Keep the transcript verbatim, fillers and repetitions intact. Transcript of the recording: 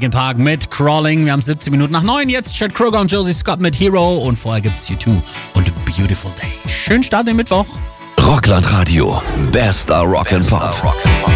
Linkin Park mit Crawling. Wir haben siebzehn Minuten nach neun. Jetzt Chad Kroger und Josie Scott mit Hero. Und vorher gibt's U zwei und Beautiful Day. Schönen Start den Mittwoch. Rockland Radio. Bester Rock and Pop.